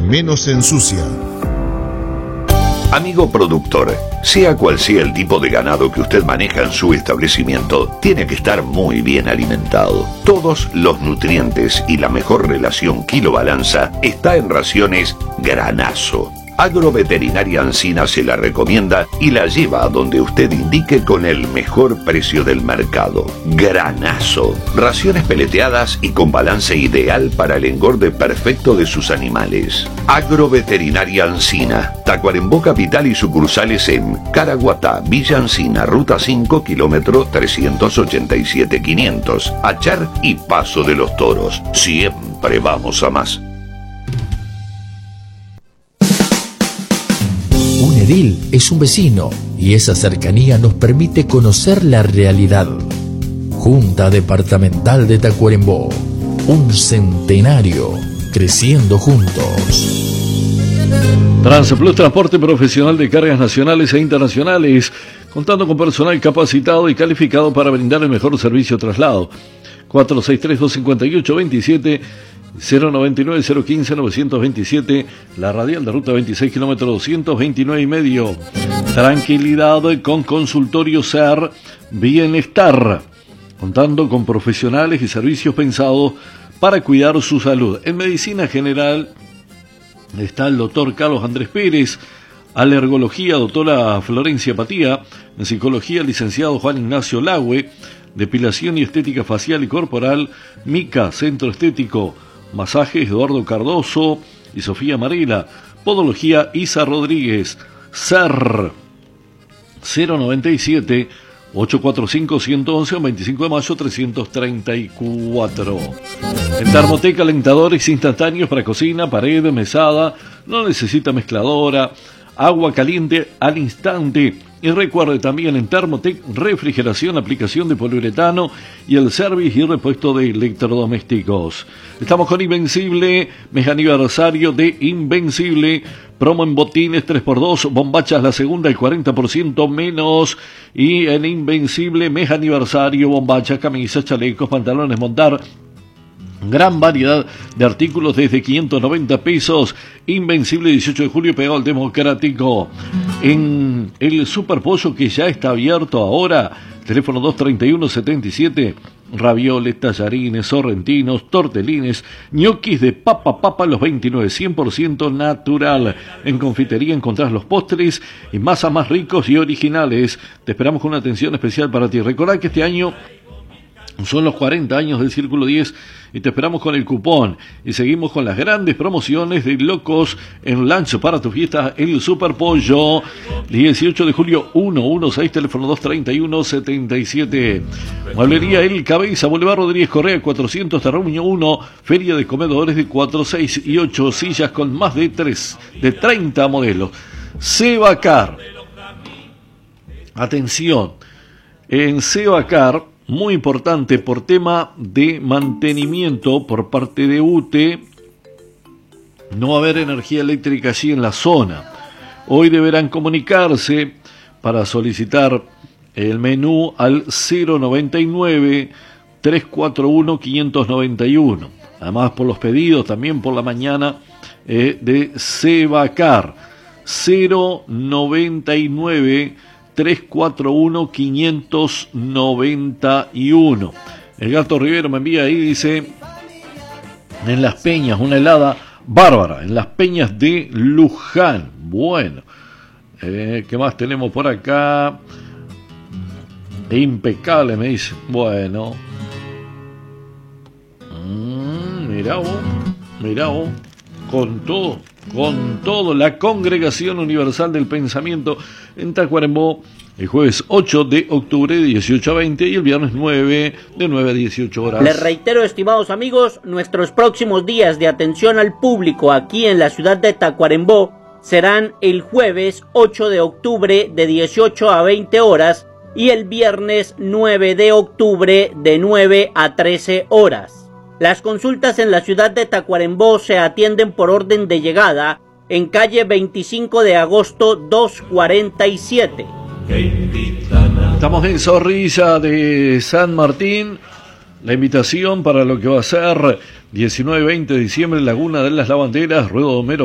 menos se ensucia. Amigo productor, sea cual sea el tipo de ganado que usted maneja en su establecimiento, tiene que estar muy bien alimentado. Todos los nutrientes y la mejor relación kilo-balanza está en raciones Granazo. Agroveterinaria Ancina se la recomienda y la lleva a donde usted indique con el mejor precio del mercado. Granazo. Raciones peleteadas y con balance ideal para el engorde perfecto de sus animales. Agroveterinaria Ancina. Tacuarembó Capital y sucursales en Caraguatá, Villa Ancina, Ruta 5, kilómetro 387-500. Achar y Paso de los Toros. Siempre vamos a más. Un edil es un vecino y esa cercanía nos permite conocer la realidad. Junta Departamental de Tacuarembó, un centenario creciendo juntos. Transplus, transporte profesional de cargas nacionales e internacionales, contando con personal capacitado y calificado para brindar el mejor servicio de traslado. 463-258-27, 099-015-927, la radial de ruta 26, kilómetro 229 y medio. Tranquilidad con consultorio SER Bienestar, contando con profesionales y servicios pensados para cuidar su salud. En medicina general está el doctor Carlos Andrés Pérez, alergología, doctora Florencia Patía, en psicología, licenciado Juan Ignacio Lagüe, depilación y estética facial y corporal, Mica, centro estético, masajes Eduardo Cardoso y Sofía Marela, podología Isa Rodríguez, SER 097 845-111, 25 de mayo 334. En Termotec, calentadores instantáneos para cocina, pared, mesada, no necesita mezcladora, agua caliente al instante. Y recuerde también en Termotec, refrigeración, aplicación de poliuretano y el servicio y repuesto de electrodomésticos. Estamos con Invencible, mes aniversario de Invencible, promo en botines 3x2, bombachas la segunda, el 40% menos. Y en Invencible, mes aniversario, bombachas, camisas, chalecos, pantalones, montar. Gran variedad de artículos desde 590 pesos. Invencible, 18 de julio, pegado al Democrático. En el Super Pollo, que ya está abierto ahora, teléfono 231-77, ravioles, tallarines, sorrentinos, tortelines, ñoquis de papa los 29, 100% natural. En confitería encontrás los postres y masas más ricos y originales. Te esperamos con una atención especial para ti. Recordad que este año son los 40 años del Círculo 10 y te esperamos con el cupón. Y seguimos con las grandes promociones de Locos en Lunch para tu fiesta, el Super Pollo. 18 de julio, 116, teléfono 231-77. Mueblería El Cabeza, Boulevard Rodríguez Correa, 400, Terruño 1. Feria de comedores de 4, 6 y 8 sillas con más de 30 modelos. Sebacar. Atención, en Sebacar, muy importante por tema de mantenimiento por parte de UTE, no va a haber energía eléctrica allí en la zona. Hoy deberán comunicarse para solicitar el menú al 099-341-591. Además, por los pedidos también por la mañana de Sebacar, 099-341-591. El Gato Rivero me envía ahí, dice, en Las Peñas, una helada bárbara, en Las Peñas de Luján. Bueno, ¿qué más tenemos por acá? Impecable, me dice. Bueno, mirá vos, con todo, la Congregación Universal del Pensamiento en Tacuarembó, el jueves 8 de octubre de 18 a 20 y el viernes 9 de 9 a 18 horas. Les reitero, estimados amigos, nuestros próximos días de atención al público aquí en la ciudad de Tacuarembó serán el jueves 8 de octubre de 18 a 20 horas y el viernes 9 de octubre de 9 a 13 horas. Las consultas en la ciudad de Tacuarembó se atienden por orden de llegada en calle 25 de agosto 247. Estamos en Zorrilla de San Martín. La invitación para lo que va a ser 19-20 de diciembre, Laguna de las Lavanderas, Ruedo de Homero